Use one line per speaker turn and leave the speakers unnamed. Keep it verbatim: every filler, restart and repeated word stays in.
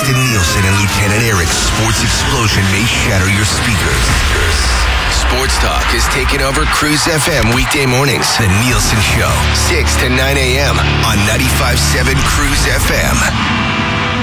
Preston Nielsen and Lieutenant Eric's sports explosion may shatter your speakers. Sports Talk is taking over Cruise F M weekday mornings. The Nielsen Show, six to nine a.m. on ninety-five point seven Cruise F M.